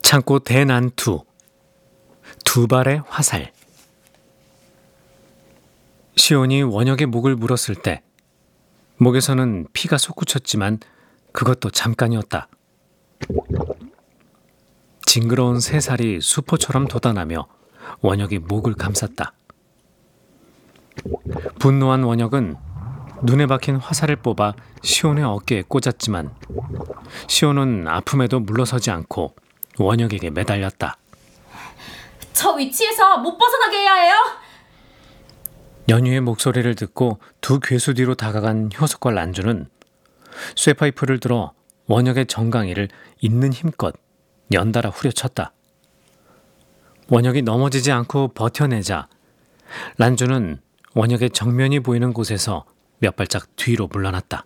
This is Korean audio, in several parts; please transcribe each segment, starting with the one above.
창고 대난투, 두 발의 화살. 시온이 원혁의 목을 물었을 때 목에서는 피가 솟구쳤지만 그것도 잠깐이었다. 징그러운 새살이 수포처럼 돋아나며 원혁이 목을 감쌌다. 분노한 원혁은 눈에 박힌 화살을 뽑아 시온의 어깨에 꽂았지만 시온은 아픔에도 물러서지 않고 원혁에게 매달렸다. 저 위치에서 못 벗어나게 해야 해요. 연희의 목소리를 듣고 두 괴수 뒤로 다가간 효석과 란주는 쇠파이프를 들어 원혁의 정강이를 있는 힘껏 연달아 후려쳤다. 원혁이 넘어지지 않고 버텨내자 란주는 원혁의 정면이 보이는 곳에서 몇 발짝 뒤로 물러났다.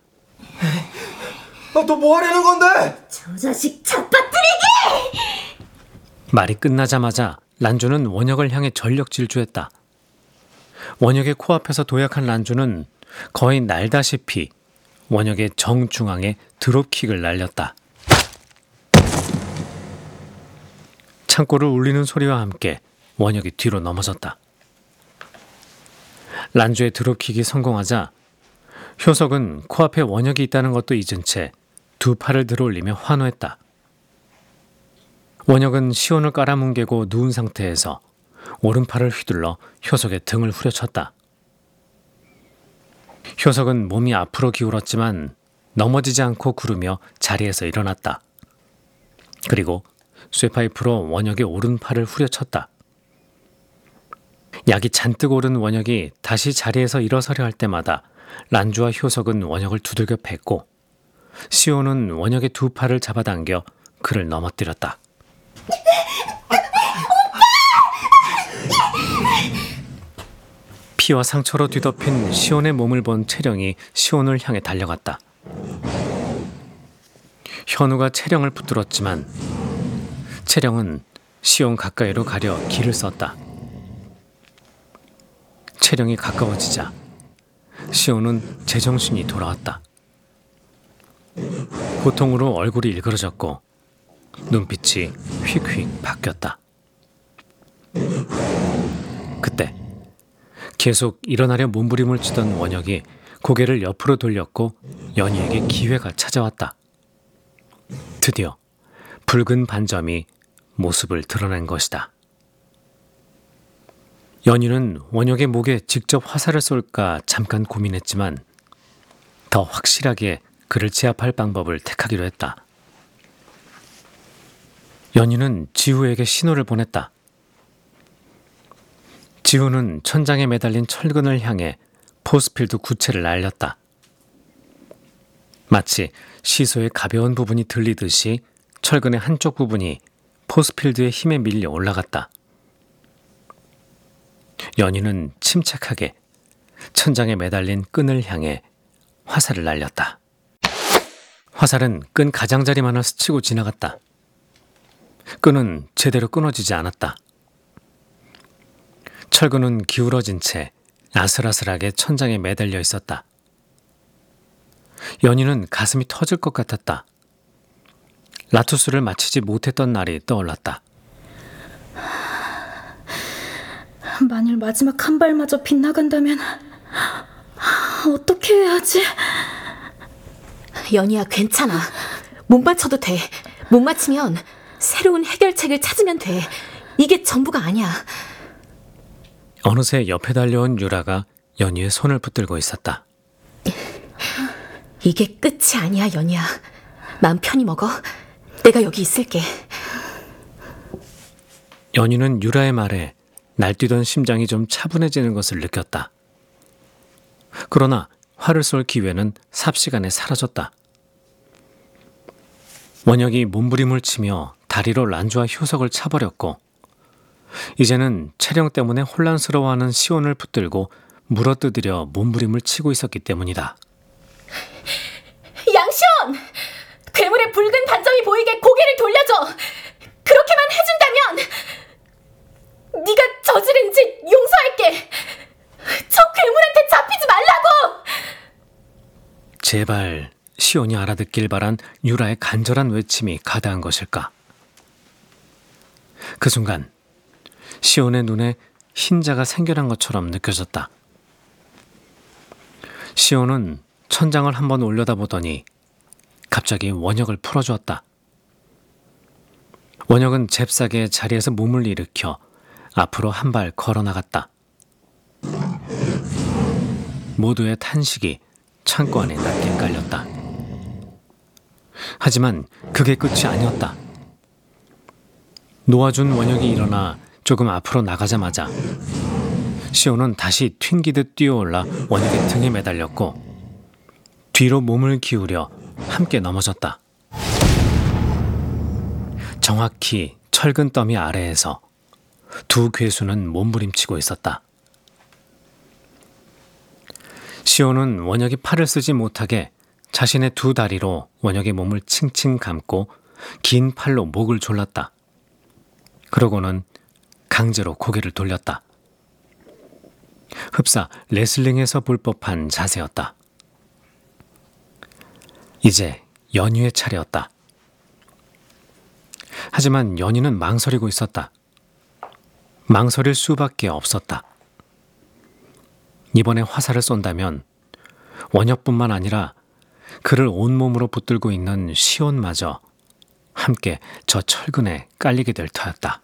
너 뭐 하려는 건데? 저 자식 잡아뜨리기! 말이 끝나자마자 란주는 원혁을 향해 전력 질주했다. 원혁의 코앞에서 도약한 란주는 거의 날다시피 원혁의 정중앙에 드롭킥을 날렸다. 창고를 울리는 소리와 함께 원혁이 뒤로 넘어졌다. 란주의 드롭킥이 성공하자 효석은 코앞에 원혁이 있다는 것도 잊은 채 두 팔을 들어올리며 환호했다. 원혁은 시온을 깔아뭉개고 누운 상태에서 오른팔을 휘둘러 효석의 등을 후려쳤다. 효석은 몸이 앞으로 기울었지만 넘어지지 않고 구르며 자리에서 일어났다. 그리고 쇠파이프로 원혁의 오른팔을 후려쳤다. 약이 잔뜩 오른 원혁이 다시 자리에서 일어서려 할 때마다 란주와 효석은 원혁을 두들겨 팼고 시온은 원혁의 두 팔을 잡아당겨 그를 넘어뜨렸다. 피와 상처로 뒤덮인 시온의 몸을 본 채령이 시온을 향해 달려갔다. 현우가 채령을 붙들었지만 채령은 시온 가까이로 가려 길을 썼다. 채령이 가까워지자 시온은 제정신이 돌아왔다. 고통으로 얼굴이 일그러졌고 눈빛이 휙휙 바뀌었다. 그때 계속 일어나려 몸부림을 치던 원혁이 고개를 옆으로 돌렸고 연희에게 기회가 찾아왔다. 드디어 붉은 반점이 모습을 드러낸 것이다. 연희는 원혁의 목에 직접 화살을 쏠까 잠깐 고민했지만 더 확실하게 그를 제압할 방법을 택하기로 했다. 연희는 지우에게 신호를 보냈다. 지우는 천장에 매달린 철근을 향해 포스필드 구체를 날렸다. 마치 시소의 가벼운 부분이 들리듯이 철근의 한쪽 부분이 포스필드의 힘에 밀려 올라갔다. 연희는 침착하게 천장에 매달린 끈을 향해 화살을 날렸다. 화살은 끈 가장자리만을 스치고 지나갔다. 끈은 제대로 끊어지지 않았다. 철근은 기울어진 채 아슬아슬하게 천장에 매달려 있었다. 연희는 가슴이 터질 것 같았다. 라투스를 마치지 못했던 날이 떠올랐다. 만일 마지막 한 발마저 빗나간다면 어떻게 해야지? 연희야, 괜찮아. 못 맞춰도 돼. 못 맞히면 새로운 해결책을 찾으면 돼. 이게 전부가 아니야. 어느새 옆에 달려온 유라가 연희의 손을 붙들고 있었다. 이게 끝이 아니야, 연희야. 마음 편히 먹어. 내가 여기 있을게. 연희는 유라의 말에 날뛰던 심장이 좀 차분해지는 것을 느꼈다. 그러나 활을 쏠 기회는 삽시간에 사라졌다. 원혁이 몸부림을 치며 다리로 란주와 효석을 차버렸고 이제는 채령 때문에 혼란스러워하는 시온을 붙들고 물어뜯으려 몸부림을 치고 있었기 때문이다. 양시온! 괴물의 붉은 반점이 보이게 고개를 돌려줘. 그렇게만 해준다면 네가 저지른 짓 용서할게. 저 괴물한테 잡히지 말라고. 제발 시온이 알아듣길 바란 유라의 간절한 외침이 가다한 것일까? 그 순간 시온의 눈에 흰자가 생겨난 것처럼 느껴졌다. 시온은 천장을 한번 올려다보더니 갑자기 원혁을 풀어주었다. 원혁은 잽싸게 자리에서 몸을 일으켜 앞으로 한 발 걸어나갔다. 모두의 탄식이 창고 안에 낮게 깔렸다. 하지만 그게 끝이 아니었다. 놓아준 원혁이 일어나 조금 앞으로 나가자마자 시온은 다시 튕기듯 뛰어올라 원혁의 등에 매달렸고 뒤로 몸을 기울여 함께 넘어졌다. 정확히 철근 더미 아래에서 두 괴수는 몸부림치고 있었다. 시온은 원혁이 팔을 쓰지 못하게 자신의 두 다리로 원혁의 몸을 칭칭 감고 긴 팔로 목을 졸랐다. 그러고는 강제로 고개를 돌렸다. 흡사 레슬링에서 볼 법한 자세였다. 이제 연희의 차례였다. 하지만 연희는 망설이고 있었다. 망설일 수밖에 없었다. 이번에 화살을 쏜다면 원혁뿐만 아니라 그를 온몸으로 붙들고 있는 시온마저 함께 저 철근에 깔리게 될 터였다.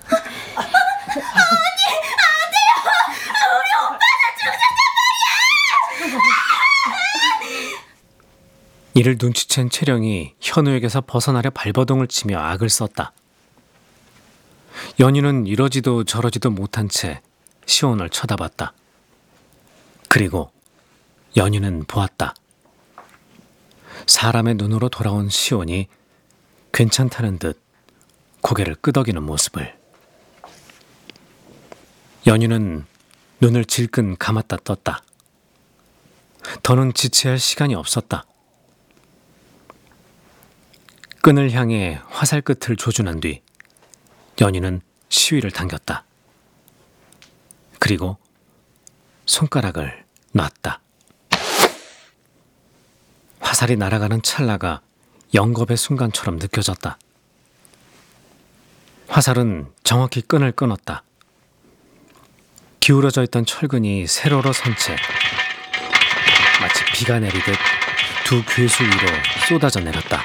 이를 눈치챈 채령이 현우에게서 벗어나려 발버둥을 치며 악을 썼다. 연희는 이러지도 저러지도 못한 채 시온을 쳐다봤다. 그리고 연희는 보았다. 사람의 눈으로 돌아온 시온이 괜찮다는 듯 고개를 끄덕이는 모습을. 연희는 눈을 질끈 감았다 떴다. 더는 지체할 시간이 없었다. 끈을 향해 화살 끝을 조준한 뒤 연희는 시위를 당겼다. 그리고 손가락을 놨다. 화살이 날아가는 찰나가 영겁의 순간처럼 느껴졌다. 화살은 정확히 끈을 끊었다. 기울어져 있던 철근이 세로로 선 채 마치 비가 내리듯 두 괴수 위로 쏟아져 내렸다.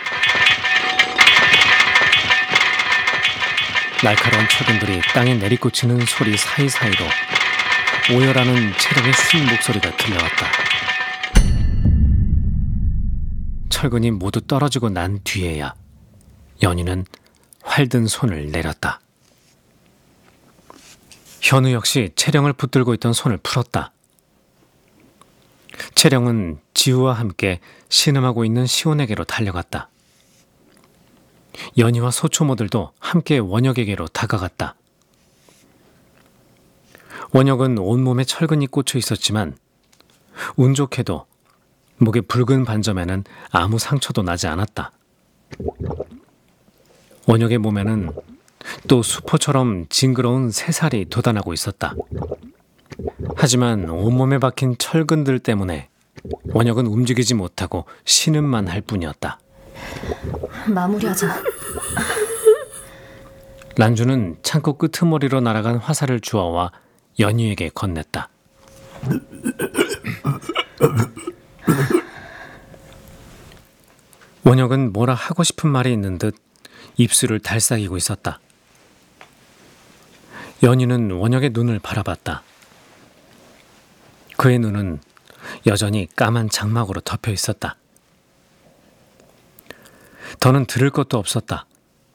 날카로운 철근들이 땅에 내리꽂히는 소리 사이사이로 오열하는 체력의 쉰 목소리가 들려왔다. 철근이 모두 떨어지고 난 뒤에야 연희는 활든 손을 내렸다. 현우 역시 채령을 붙들고 있던 손을 풀었다. 채령은 지우와 함께 신음하고 있는 시온에게로 달려갔다. 연희와 소초모들도 함께 원혁에게로 다가갔다. 원혁은 온몸에 철근이 꽂혀 있었지만 운 좋게도 목의 붉은 반점에는 아무 상처도 나지 않았다. 원혁의 몸에는 또 수포처럼 징그러운 새살이 돋아나고 있었다. 하지만 온몸에 박힌 철근들 때문에 원혁은 움직이지 못하고 신음만 할 뿐이었다. 마무리하자. 란주는 창고 끄트머리로 날아간 화살을 주워와 연희에게 건넸다. 원혁은 뭐라 하고 싶은 말이 있는 듯 입술을 달싹이고 있었다. 연희는 원혁의 눈을 바라봤다. 그의 눈은 여전히 까만 장막으로 덮여 있었다. 더는 들을 것도 없었다.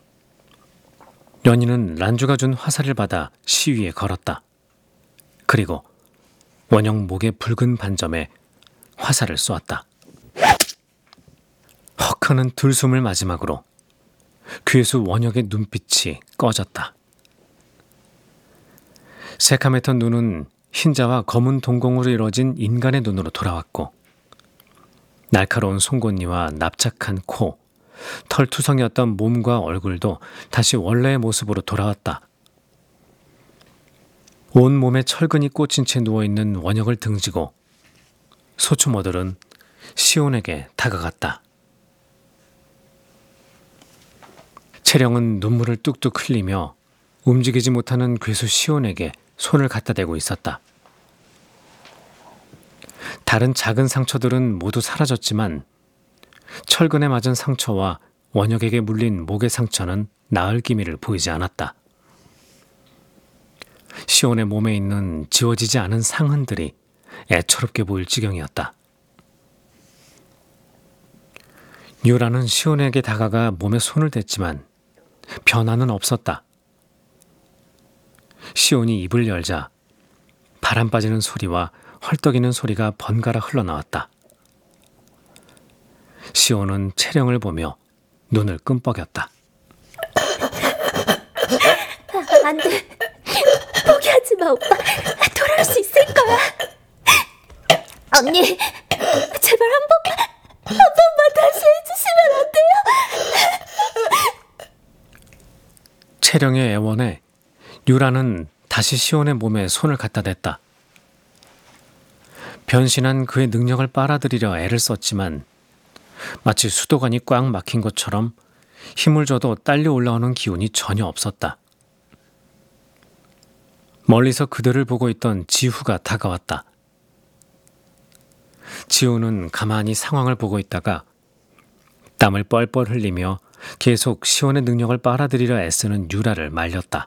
연희는 란주가 준 화살을 받아 시위에 걸었다. 그리고 원혁 목의 붉은 반점에 화살을 쏘았다. 헉하는 들숨을 마지막으로 괴수 원혁의 눈빛이 꺼졌다. 새카맸던 눈은 흰자와 검은 동공으로 이루어진 인간의 눈으로 돌아왔고 날카로운 송곳니와 납작한 코, 털투성이었던 몸과 얼굴도 다시 원래의 모습으로 돌아왔다. 온몸에 철근이 꽂힌 채 누워있는 원혁을 등지고 소초모들은 시온에게 다가갔다. 채령은 눈물을 뚝뚝 흘리며 움직이지 못하는 괴수 시온에게 손을 갖다 대고 있었다. 다른 작은 상처들은 모두 사라졌지만 철근에 맞은 상처와 원혁에게 물린 목의 상처는 나을 기미를 보이지 않았다. 시온의 몸에 있는 지워지지 않은 상흔들이 애처롭게 보일 지경이었다. 유라는 시온에게 다가가 몸에 손을 댔지만 변화는 없었다. 시온이 입을 열자 바람 빠지는 소리와 헐떡이는 소리가 번갈아 흘러나왔다. 시온은 채령을 보며 눈을 끔뻑였다. 안 돼. 포기하지 마, 오빠. 돌아올 수 있을 거야. 언니, 제발 한 번만 다시 해주시면 안 돼요? 채령의 애원에 유라는 다시 시온의 몸에 손을 갖다 댔다. 변신한 그의 능력을 빨아들이려 애를 썼지만 마치 수도관이 꽉 막힌 것처럼 힘을 줘도 딸려 올라오는 기운이 전혀 없었다. 멀리서 그들을 보고 있던 지후가 다가왔다. 지후는 가만히 상황을 보고 있다가 땀을 뻘뻘 흘리며 계속 시온의 능력을 빨아들이려 애쓰는 유라를 말렸다.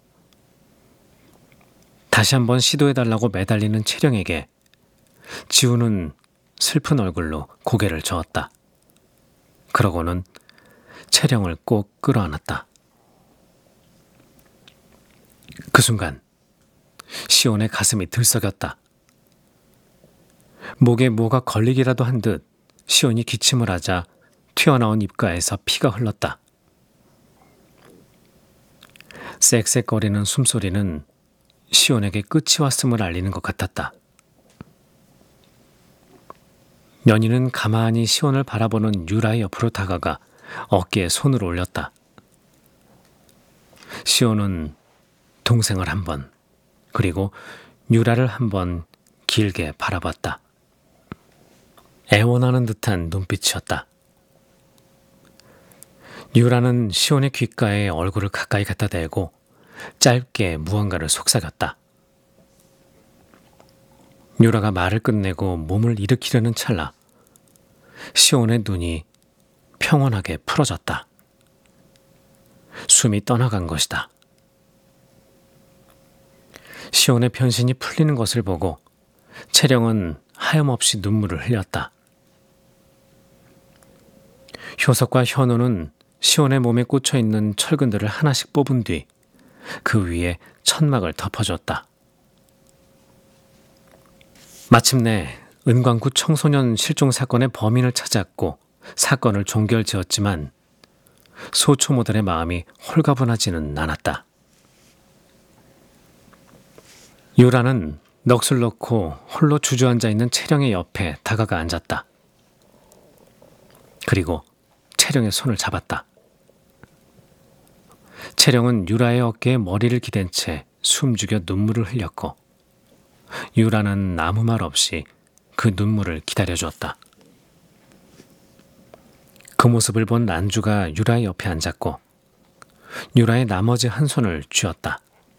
다시 한번 시도해달라고 매달리는 채령에게 지우는 슬픈 얼굴로 고개를 저었다. 그러고는 채령을 꼭 끌어안았다. 그 순간 시온의 가슴이 들썩였다. 목에 뭐가 걸리기라도 한 듯 시온이 기침을 하자 튀어나온 입가에서 피가 흘렀다. 쌕쌕거리는 숨소리는 시온에게 끝이 왔음을 알리는 것 같았다. 연희는 가만히 시온을 바라보는 유라의 옆으로 다가가 어깨에 손을 올렸다. 시온은 동생을 한 번, 그리고 유라를 한 번 길게 바라봤다. 애원하는 듯한 눈빛이었다. 유라는 시온의 귓가에 얼굴을 가까이 갖다 대고 짧게 무언가를 속삭였다. 유라가 말을 끝내고 몸을 일으키려는 찰나 시온의 눈이 평온하게 풀어졌다. 숨이 떠나간 것이다. 시온의 변신이 풀리는 것을 보고 채령은 하염없이 눈물을 흘렸다. 효석과 현우는 시온의 몸에 꽂혀있는 철근들을 하나씩 뽑은 뒤 그 위에 천막을 덮어줬다. 마침내 은광구 청소년 실종 사건의 범인을 찾았고 사건을 종결지었지만 소초모들의 마음이 홀가분하지는 않았다. 유라는 넋을 놓고 홀로 주저앉아 있는 채령의 옆에 다가가 앉았다. 그리고 채령의 손을 잡았다. 채령은 유라의 어깨에 머리를 기댄 채 숨죽여 눈물을 흘렸고 유라는 아무 말 없이 그 눈물을 기다려주었다. 그 모습을 본 란주가 유라의 옆에 앉았고 유라의 나머지 한 손을 쥐었다.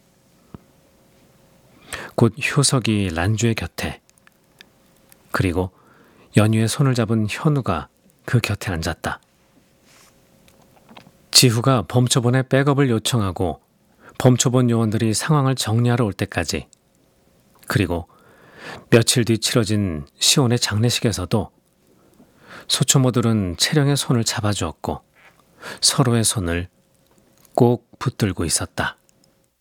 곧 효석이 란주의 곁에, 그리고 연유의 손을 잡은 현우가 그 곁에 앉았다. 지후가 범초본의 백업을 요청하고 범초본 요원들이 상황을 정리하러 올 때까지, 그리고 며칠 뒤 치러진 시온의 장례식에서도 소초모들은 채령의 손을 잡아주었고 서로의 손을 꼭 붙들고 있었다.